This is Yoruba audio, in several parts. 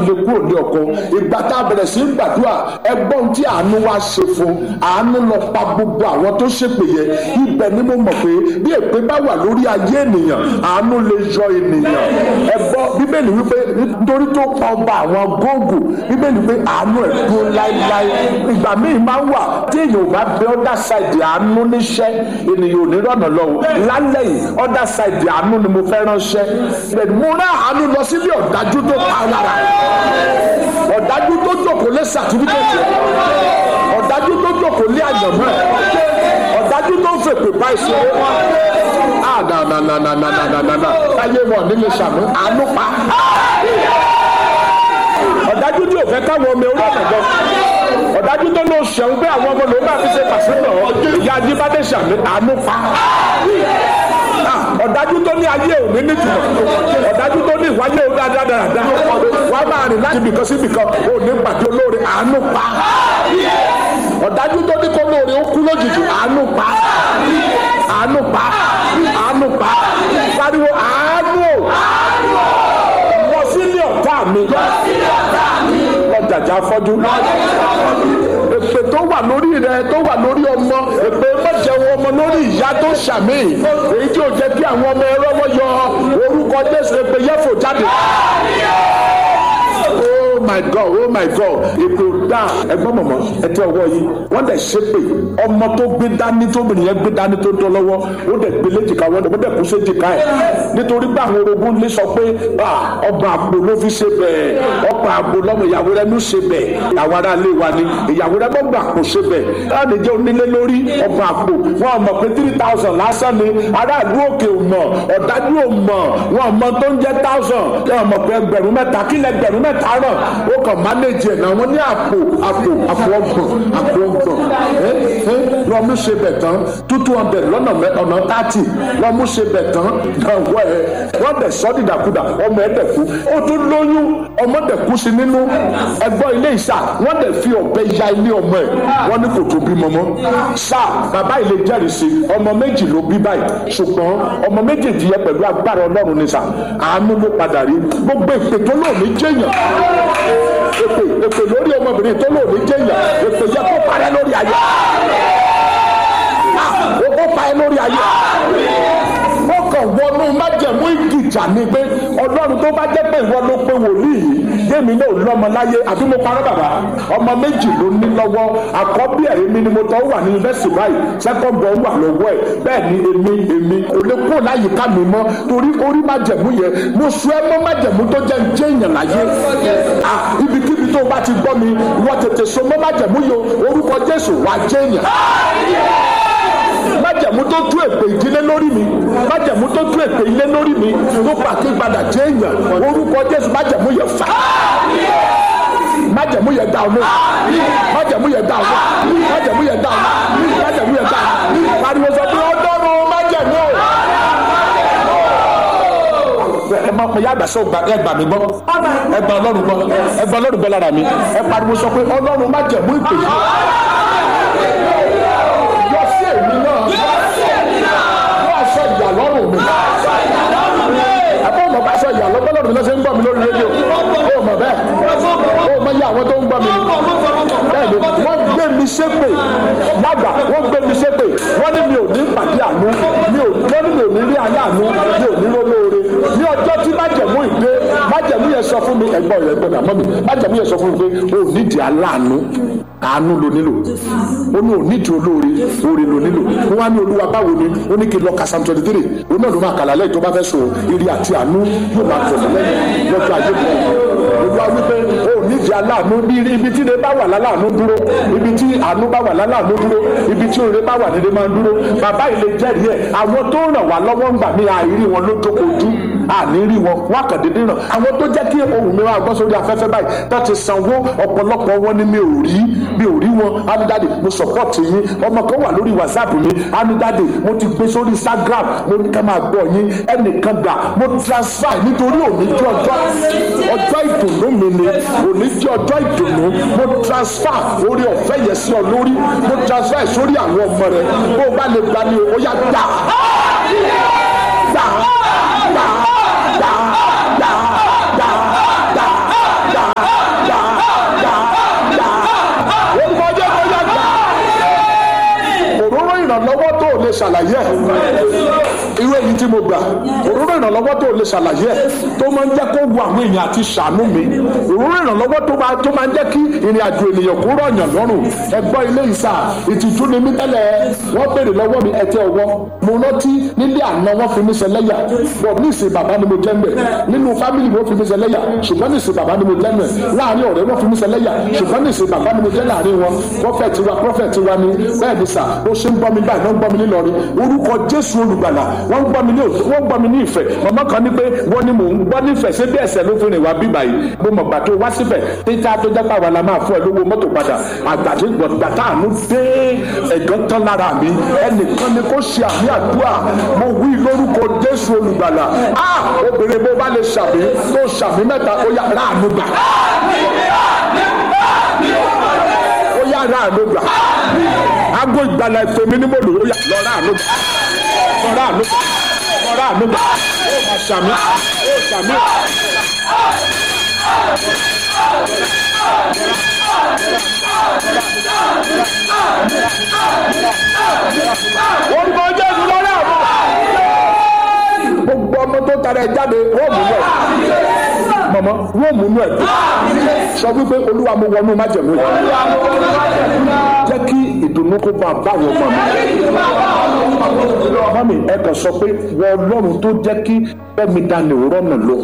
lè kúrò ní ọkọ. Ìgbà tá a bẹ̀rẹ̀ sí gbàdúrà ẹgbọ́n tí àánú wá ṣe fún àánú lọ pa gbogbo àwọn tó ṣépè yẹ. Ibẹ̀ ni mo mọ̀ pé bí èpè bá wà lórí ayé ènìyàn àánú lè yọ ènìyàn. Ẹgbọ́n Bíbélì wípé nítorí tó pa ọba àwọn Gógù Bíbélì pé àánú ẹ̀ dúró láéláé. Ìgbà míì máa ń wà tí èèyàn ò bá bẹ ọ́dà ṣáìdì àánú níṣẹ́ ènìyàn ò ní rọ̀nà lọ́wọ́. Lálẹ́ yìí ọ́dà ṣáìdì àánú ni mo fẹ́ ránṣẹ́. Mo rán àánú lọ sílé ọ̀dájú tó pa lára. Ọ̀dájú tó jókòó lé sàtífíkẹ́tì. Ọ̀dájú tó jókòó lé àyànmọ́ ẹ̀. Ọ̀dájú tó ń fèpè bá ìṣòro. Táyé wọn nílé sàmú àánú pa. Ọ̀dájú tí ò fẹ́ káwọn ọmọ ewúrẹ́ ọ̀gbọ̀n. Ọ̀dájú tó ló ṣẹ̀wọ́n pé àwọn ọmọ lòún máa fi ṣe pàṣípọ̀ ìyá Ajíbádé sàmú àánú pa. Ọ̀dájú tó ní ayé òní nítumọ̀. Ọ̀dájú tó ní ìwáyé òní dáadáa. Wọ́n á máa rìn láti ibìkan sí ibìkan òní pàdé olóore àánú pa. Ọ̀dájú tó ní kó lóore ó kú lójijì àánú pa. Àánú pa. Àánú pa. Pariwo àánú. Lọ sílé ọ̀tá mi. Lọ jàjà fọ́jú. Èpè tó wà lórí rẹ tó wà lórí ọmọ èpè mọ̀jẹ̀wọ̀ ọmọ lórí ìyá tó ṣàmì èyí tí ò jẹ́ kí àwọn ọmọ ẹ̀rọ wọ́n yọ orúkọ Jésù èpè yẹ́fò jáde. Oh my God, oh my God, èpè ò dá ẹgbọ́n mọ̀mọ́ ẹtí ọwọ́ yìí wọ́n dẹ̀ ṣépè ọmọ tó gbé dání tóbìnrin yẹn gbé dání tó tọ́ lọ́wọ́ ó dẹ̀ gbé léjìká wọ́n dẹ̀ kú séjìká ẹ̀ nítorí pé àwọn orogún lè sọ pé ọba àpò ló fi ṣe bẹ́ẹ̀ ọba àpò lọ́mọ ìyàwó rẹ̀ ló ṣe bẹ́ẹ̀ àwọn ará ilé wa ni ìyàwó rẹ̀ gbọ́gbà àpò ṣe bẹ́ẹ̀ láti jẹ́ onílé lórí ọba àpò wọn mọ̀ pé 3,000 lásán ni aráàlú òkè ò mọ̀ ọ̀dájú ò mọ̀ wọn mọ̀ tó ń jẹ́ 1,000 wọn mọ̀ pé ẹgbẹ̀rún mẹ́ta kí lẹ ẹgbẹ̀rún mẹ́ta ràn ó kàn mánéjì ẹ̀ náà wọ́n ní àpò ọgbọ̀n lọ mú ṣe bẹ̀ tán 200 lọ́nà ọ̀nà 30 lọ mú ṣe bẹ̀ tán náwó ẹ̀ wọ́n bẹ̀ sọ́ dìdàkudà ọmọ ẹ̀ dẹ̀ kú ó tún lóyún ọmọ dẹ̀ kú sí nínú ẹgbọ́n ilé ìsà wọ́n dẹ̀ fi ọ̀bẹ ya ilé ọmọ ẹ̀ wọ́n ní kò tó bímọ mọ́ sá bàbá ilé jẹ́rìí sí ọmọ méjì ló bí báyìí ṣùgbọ́n ọmọ méjèèjì yẹ pẹ̀lú agbára Ọlọ́run ní sà àánú ló padà rí gbogbo èpè tó lóòní jẹ́yàn èpè lórí ọmọbìnrin tó lóòní jẹ́yàn èpè yẹ kó parẹ́ lórí ayé ó parẹ́ lórí ayé ó kàn wọnú májẹ̀mú ìdìjà ni pé Ọlọ́run tó bá jẹ́ pé ìwọ ló pé wòlíì yémi náà lọ́mọ láyé àbí mo parọ́ bàbá ọmọ méjì ló ní lọ́wọ́ àkọ́bí ẹ̀ èmi ni mo tọ́ wà ní yunifásitì báyìí second born wà lọ́wọ́ ẹ̀ bẹ́ẹ̀ ni èmi kò lè kó láyìíká mi mọ́ torí orí májẹ̀mú yẹn mo sọ ẹ́ mọ́ májẹ̀mú tó jẹ́ ń jẹ́ èèyàn láyé ibikíbi tó bá ti gbọ́ mi wọ́n tètè so mọ́ májẹ̀mú yẹn orúkọ Jésù wà jẹ́ èèyàn májẹ̀mú tó tú èpè ìdílé lórí mi májẹ̀mú tó tú èpè ilé lórí mi tó pàkí gbadà jẹ́ èèyàn orúkọ Jésù májẹ̀mú yẹn fà májẹ̀mú yẹn dá ọmọ májẹ̀mú yẹn dá ọmọ májẹ̀mú yẹn dá ọmọ májẹ̀mú yẹn dá ọmọ pariwo sọ pé Ọlọ́run májẹ̀mú ẹ máa pè yàgbà sọ ẹ gbà mí gbọ́ ẹ gbà Ọlọ́run gbọ́ ẹ gbà Ọlọ́run gbọ́ lára mi ẹ pariwo sọ pé Ọlọ́run májẹ̀mú ìpè yìí. Aṣọ ìyàlọ́ bọ́lọ́dún ló ṣe ń gbọ́ mi lórí rédíò ó mọ̀ bẹ́ẹ̀ ó mọ̀ iye àwọn tó ń gbọ́ mi bẹ́ẹ̀ ni wọ́n gbé mi ṣépè lágbà wọ́n gbé mi ṣépè wọ́n ní mi ò ní pàdé àánú wọ́n ní mi ò ní rí ayé àánú mi ò ní lólóore ní ọjọ́ tí májẹ̀mú ìdé májẹ̀mú yẹn sọ fún mi ẹ̀gbọ́n rẹ̀ gbọ́dọ̀ àmọ́ mi májẹ̀mú yẹn sọ fún mi pé o nídìí aláàánú àánú ló nílò ó ní onídìí olóore oore ló nílò wọ́n wá ní Olúwa báwo ni ó ní kí n lọ ka Psalm 23 ó náà ló máa kàlà lẹ́yìn tó bá fẹ́ sọ ire àti àánú yóò máa tẹ̀lé lẹ́yìn lọ́jọ́ ayé mi Olúwa wípé ó nídìí aláàánú bí ibi tí ire bá wà láláàánú dúró ibi tí àánú bá wà láláàánú dúró ibi tí oore bá wà nílé máa ń dúró bàbá ilé jẹ́rìí ẹ̀ àwọn tó ràn wá lọ́wọ́ ń gbà mí àìrí wọn ló jókòójú àní rí wọn wọn àkàndédé ràn àwọn tó jẹ́ kí ohun mi wá gbọ́ sórí afẹ́fẹ́ báyìí tó ti sanwó ọ̀pọ̀lọpọ̀ wọn ni mi ò rí wọn anudade mo support yín ọmọ kan wà lórí WhatsApp mi anudade mo ti gbé sórí Instagram mo ní ká máa gbọ́ yín ẹnìkan gbà mo transfer nítorí òní jẹ́ ọjọ́ ìdùnnú mi ni òní jẹ́ ọjọ́ ìdùnnú mo transfer orí ọ̀fẹ́ yẹn sí ọ lórí mo transfer sórí àwọn ọmọ rẹ bó o bá lè gbà ní o yá gbà. ṣàlàyé ẹ̀ irú èyí tí mo gbà òróró ìrànlọ́wọ́ tó lè ṣàlàyé ẹ̀ tó máa ń jẹ́ kó wu àwọn èèyàn àti ṣàánú mi òróró ìrànlọ́wọ́ tó máa ń jẹ́ kí ìrìn àjò ènìyàn kó rọ̀yàn lọ́rùn ẹgbọ́n ilé ìsà ìtìjú ni mí tẹ́lẹ̀ wọ́n béèrè lọ́wọ́ mi ẹ̀tẹ́ ọwọ́ mo rántí nílé àná wọ́n fi mí ṣẹlẹ́yà bọ̀ ní ìsìn bàbá ni mo jẹ́ mẹ́ nínú fámìlì wọ́n fi mí ṣẹlẹ́yà ṣùgbọ́n ní ìsìn bàbá ni mo jẹ́ mẹ́ láàrin ọ̀rẹ́ wọ́n fi mí ṣẹlẹ́yà ṣùgbọ́n ní ìsìn bàbá ni mo jẹ́ láàrin wọn prọfẹ̀tì wa ni bẹ́ẹ̀ ni sà ó ṣe ń gbọ́ mi báyìí wọ́n ń gbọ́ mi nílọrin orúkọ Jésù olùgbàlà wọ́n ń gbọ́ mi ní ìfẹ́ màmá kan ní pé wọ́n ní mò ń gbọ́ nífẹ̀ẹ́ sí bí ẹ̀sẹ̀ ló fi rìn wá bí báyìí mo mọ̀ gbà tó wá síbẹ̀ títà tó jẹ́ pàwọn la máa fún ẹ lówó mọ́tò padà àgbàdì gbọ̀dgbà táànú dé ẹ̀gán tán lára mi ẹnìkan ni kó ṣe àmì àdúrà mo wí lórúkọ Jésù olùgbàlà obìnrin bó bá lè ṣàmì tó ṣàmì mẹ́ta ó yá ráàánú gbà ó yá ráàánú gbà aago ìgbàlà ìfèmí ní mòlò ó yá lọ ráàánú gbà lọ ráàánú gbà lọ ráàánú gbà ó máa ṣàmì ó ṣàmì. orúkọ Jésù lọ́rẹ́ àwọn gbogbo ọmọ tó tara ẹ jáde wọ́n mú lọ mọ̀mọ́ wọ́n mú nú ẹ̀ sọ wípé Olúwa mo wọnú májẹ̀mú jẹ́ kí ìdùnnú kó bá báwọn ọmọ mi mọ́mí ẹ kàn sọ pé wọ́n Ọlọ́run tó jẹ́ kí Fẹ́mi Daniel rọ́nà lọ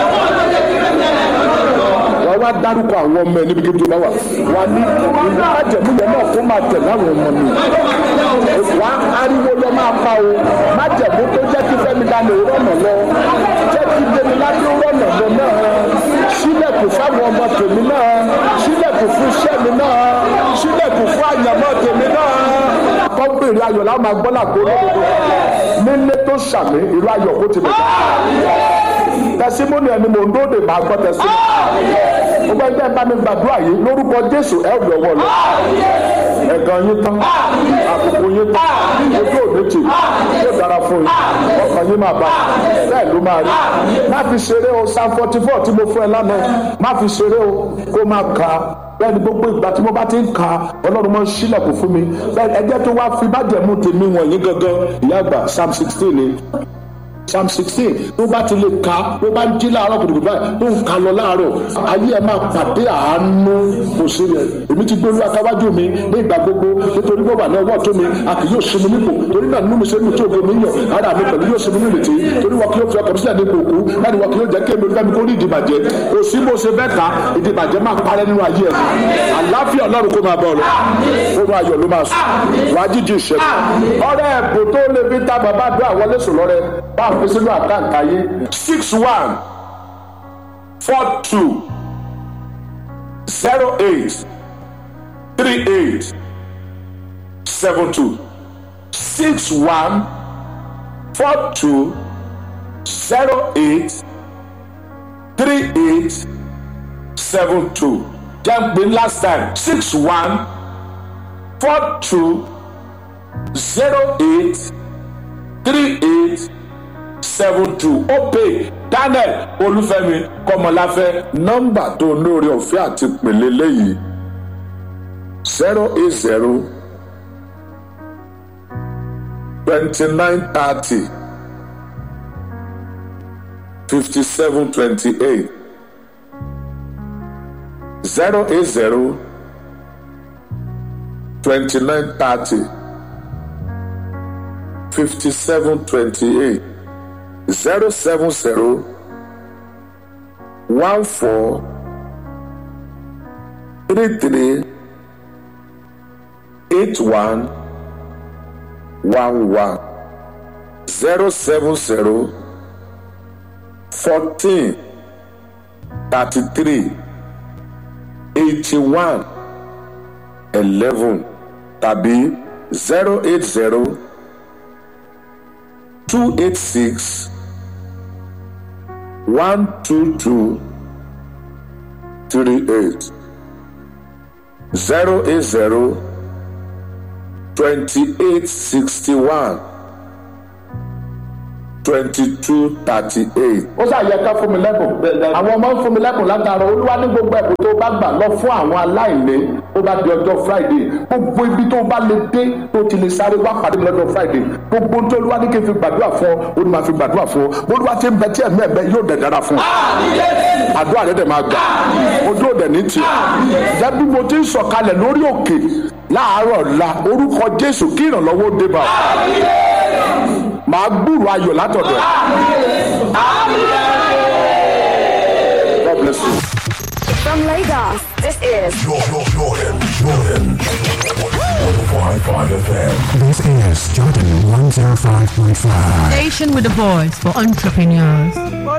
wọ́n wá dárúkọ àwọn ọmọ ẹ níbi gidi náà wà ní ìlú májẹ̀mú yẹn náà kó máa tẹ̀lé àwọn ọmọ mi wá ariwo lọ máa pa o májẹ̀mú tó jẹ́ kí Fẹ́mi Daniel rọ́nà lọ jẹ́ kí Dèmíládé rọ́nà lọ náà sílẹ̀kùn fáwọn ọmọ tèmi náà sílẹ̀kùn fún iṣẹ́ mi náà sílẹ̀kùn fún àyàmọ́ tèmi náà kọ́ bèrè ayọ̀ láwọn máa gbọ́ làgbó lọ́dọọdọ nílé tó ṣàmì ìlú ayọ̀ kó ti bẹ̀rẹ̀ tẹsímọ́nì ẹni mò ń dóde máa gbọ́ tẹsímọ́nì gbogbo ẹgbẹ́ bá mi gbàdúrà yìí lórúkọ Jésù ẹ ò lọ́wọ́ lọ ẹ̀gàn yín tán àkókò yín tán ojú òde tì yóò dára fún yín ọkàn yín máa bá bẹ́ẹ̀ ló máa rí má fi ṣeré o Psalm 44 tí mo fún ẹ lánàá má fi ṣeré o kó máa kà á bẹ́ẹ̀ ni gbogbo ìgbà tí mo bá ti ń ka Ọlọ́run mọ́ sílẹ̀kùn fún mi bẹ́ẹ̀ ẹjẹ́ tó wá fi májẹ̀mú tèmi wọ̀nyí gangan ìyá àgbà Psalm 16 ni Psalm 16 tó bá ti lè ka tó bá ń jí láàárọ̀ kùtùkùtù báyìí tó ń ka lọ láàárọ̀ ayé ẹ máa pàdé àánú kò sí rẹ̀ èmi ti gbé olúwa káwájú mi ní ìgbà gbogbo nítorí bó wà ní ọwọ́ tó mi a kì yóò sinmi nípò torí náà nínú mi sẹ́nu tí ògo mi yàn ara mi pẹ̀lú yóò sinmi nírètí torí wọn kì yóò fi ọkàn sílẹ̀ ní kòkó láti wọn kì yóò jẹ́ kí èmi olúfẹ́mi kó rí ìdìbàjẹ́ kò sí bó ṣe bẹ́ẹ̀ ká ìdìbàjẹ́ máa parẹ́ nínú ayé ẹ̀ àlàáfíà Ọlọ́run kó máa bọ̀ lọ òun ayọ̀ ló máa sùn wàá jíjí ìṣẹ́gun ọ̀rẹ́ ẹ̀bùn tó lè fi ta bàbá àdúrà wọlé sùn lọ́rẹ́ bá a fi sínú àkáǹtì ayé 6142 0838 72 6142 0838 72 jẹ́ pé last time 6142 0838 72 ó pè Daniel Olúfẹ́mi Kọ́mọláfẹ́ nọ́mbà tó lórí ọ̀fẹ́ àti pèlè léyìí 080 2930 5728 080 2930 5728 070 14 33 81 11 070 14 33 81 11 tàbí 080 286 122 38 080 2861 2238. ó ṣàyẹ ká fún mi lẹ́bùn àwọn ọmọ ń fún mi lẹ́bùn látara olúwa ní gbogbo ẹ̀bùn tó bá gbà lọ fún àwọn aláìní ó bá di ọjọ́ friday gbogbo ibi tó bá lè dé tó ti lè sáré wá pàdé mi lọ́jọ́ friday gbogbo tó olúwa ní kí n fi gbàdúrà fún ọ ó ní máa fi gbàdúrà fún ọ olúwa ti ń bẹ tí ẹ̀mí ẹ̀mẹ́ yóò dẹ̀ dára fún ọ àdúrà rẹ̀ dẹ̀ máa gbà ojú òdẹ̀ ní tì jẹ́ bí mo ti ń sọ̀kalẹ̀ lórí òkè láàárọ̀ la orúkọ jésù kí ìrànlọ́wọ́ dé bá màá gbúrò ayọ̀ látọ̀dọ̀ God bless you. From Lagos, this is Jordan 105.5 FM. This is Jordan 105.5. Station with a voice for entrepreneurs.